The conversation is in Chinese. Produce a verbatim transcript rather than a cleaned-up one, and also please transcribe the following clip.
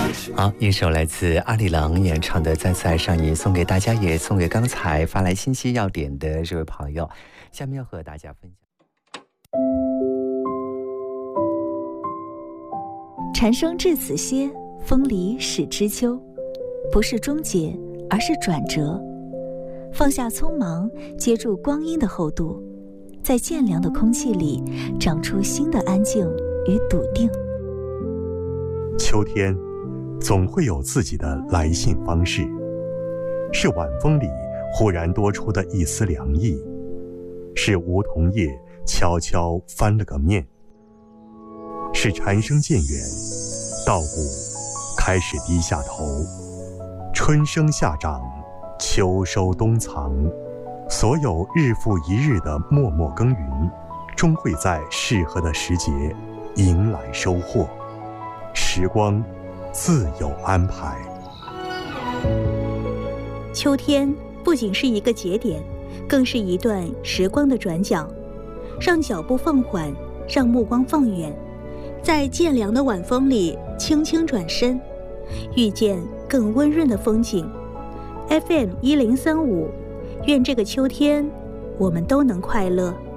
好，一首来自阿里郎演唱的《再次爱上你》，送给大家，也送给刚才发来信息要点的这位朋友。下面要和大家分享。 蝉声至此歇，风离始知秋。不是终结，而是转折。放下匆忙，接住光阴的厚度，在渐凉的空气里长出新的安静与笃定。 秋天总会有自己的来信方式，是晚风里忽然多出的一丝凉意，是梧桐叶悄悄翻了个面，是蝉声渐远，稻谷开始低下头，春生夏长，秋收冬藏，所有日复一日的默默耕耘，终会在适合的时节迎来收获。时光自有安排。 秋天不仅是一个节点，更是一段时光的转角，让脚步放缓，让目光放远，在渐凉的晚风里轻轻转身，遇见更温润的风景。 F M 一零三五，愿这个秋天我们都能快乐。